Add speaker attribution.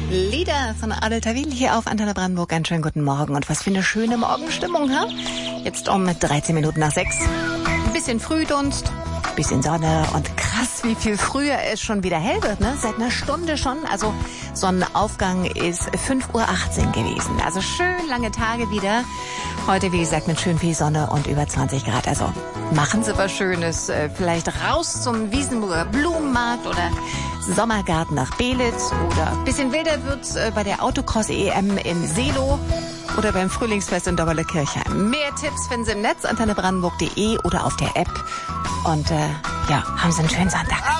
Speaker 1: Lieder von Adel Tawil hier auf Antenne Brandenburg. Einen schönen guten Morgen und was für eine schöne Morgenstimmung, ha? Jetzt um 13 Minuten nach 6. Ein bisschen Frühdunst, bisschen Sonne und krass, wie viel früher es schon wieder hell wird, ne? Seit einer Stunde schon. Also Sonnenaufgang ist 5:18 Uhr gewesen. Also schön lange Tage wieder. Heute, wie gesagt, mit schön viel Sonne und über 20 Grad. Also machen Sie was Schönes. Vielleicht raus zum Wiesenburger Blumenmarkt oder Sommergarten nach Belitz oder ein bisschen wilder wird's bei der Autocross-EM in Seelow oder beim Frühlingsfest in Dobberle-Kirchheim. Mehr Tipps finden Sie im Netz, antennebrandenburg.de oder auf der App. Und haben Sie einen schönen Sonntag.